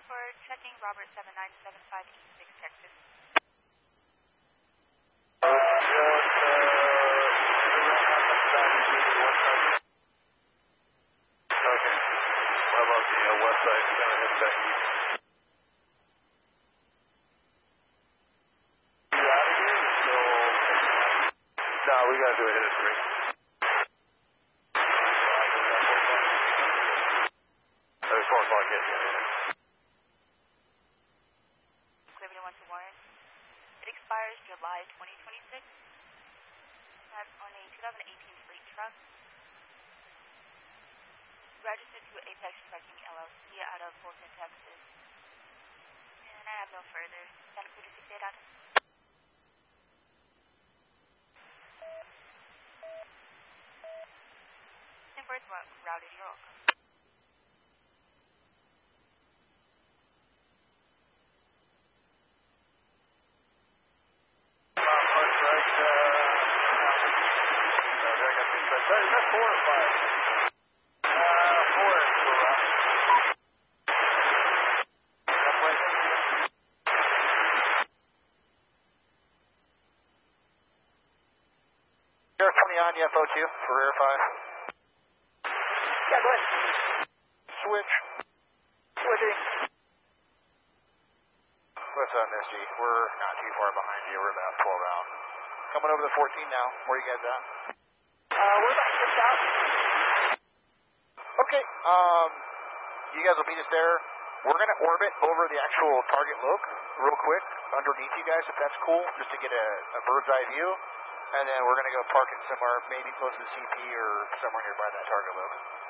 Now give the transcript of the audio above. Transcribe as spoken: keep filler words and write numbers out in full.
for checking Robert seven nine seven five East six, Texas. Uh, just, uh, okay. What about the uh, west side? You're going to head back east. You out of here? So, no, we got to do a hit of three. There's four o'clock yet. Liberty one to Warren. It expires July twenty twenty-six. That's on a two thousand eighteen fleet truck. Registered to Apex Trucking L L C out of Fulton, Texas. And I have no further. Santa Cruz six eight Adam. And where's routed? You're welcome. Is that four or five? Uh, four is correct. Air twenty on F O two for Air five. Yeah, go ahead. Switch. Switching. What's on S G? We're not too far behind you. We're about twelve out. Coming over the fourteen now. Where you guys at? Uh, we're about six out. Okay, um, you guys will meet us there. We're going to orbit over the actual target loc real quick underneath you guys, if that's cool, just to get a, a bird's eye view. And then we're going to go park it somewhere, maybe close to the C P or somewhere nearby that target loc.